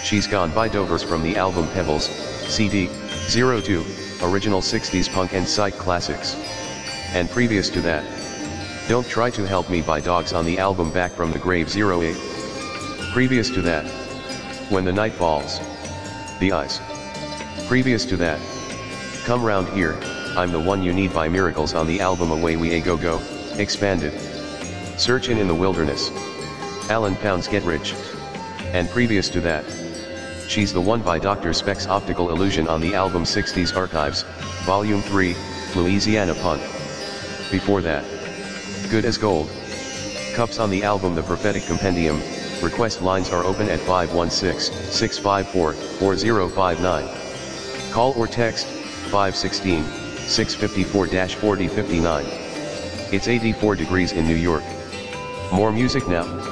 She's Gone by Dovers from the album Pebbles, CD, 02, original 60s punk and psych classics. And previous to that, Don't Try to Help Me by Dogs on the album Back from the Grave 08. Previous to that, When the Night Falls, The Eyes. Previous to that, Come Round Here, I'm the One You Need by Miracles on the album Away We A Go Go, expanded. Searchin' in the Wilderness, Alan Pound's Get Rich. And previous to that, She's the One by Dr. Speck's Optical Illusion on the album 60s Archives, Volume 3, Louisiana Punk. Before that, Good as Gold. Cups on the album The Prophetic Compendium. Request lines are open at 516-654-4059. Call or text, 516-654-4059. It's 84 degrees in New York. More music now.